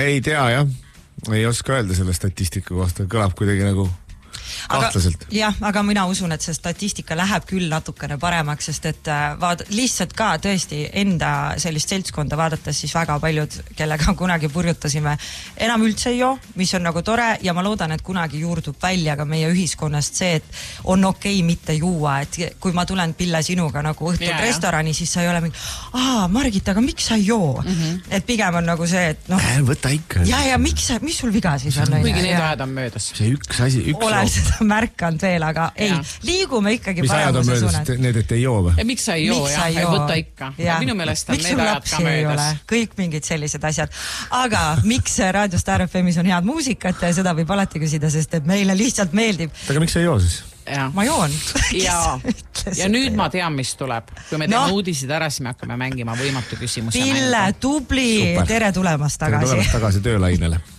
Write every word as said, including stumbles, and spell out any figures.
ei tea jah, ei oska öelda selle statistika kohta, kõlab kuidagi nagu kahtlaselt. Jah, aga mina usun, et see statistika läheb küll natukene paremaks, sest et vaad, lihtsalt ka tõesti enda sellist seltskonda vaadates siis väga paljud, kellega kunagi purjutasime, enam üldse ei joo, mis on nagu tore ja ma loodan, et kunagi juurdub välja ka meie ühiskonnast see, et on okei mitte juua, et kui ma tulen Pille sinuga nagu õhtul yeah, restorani, siis sa ei ole mingi, aa, Margit, aga miks sa ei joo? Mm-hmm. Et pigem on nagu see, et noh... Äh, võta ikka. Ja, ja miks, mis sul viga siis on? Kuigi need ajad on möödas. See üks asi, üks Olen seda märkanud veel, aga ei, ja. liigume ikkagi mis paremuse suunas. Need, et ei joo või? Ja miks sa ei joo, jah, ei võta ikka. Ja. Minu meelest on miks need ajad ka möödas. Kõik mingid sellised asjad. Aga miks Radio Star F M-is on head muusikat ja seda võib alati küsida, sest et meile lihtsalt meeldib. Aga miks sa ei joo siis? Ja. Ma joon. Ja, ja nüüd ma tean, mis tuleb. Kui me teeme no. uudisid ära, siis me hakkame mängima võimatu küsimuse Pille, mängu. Tubli, Super. Tere tulemast tagasi. Tere tulemast tagasi töölainele.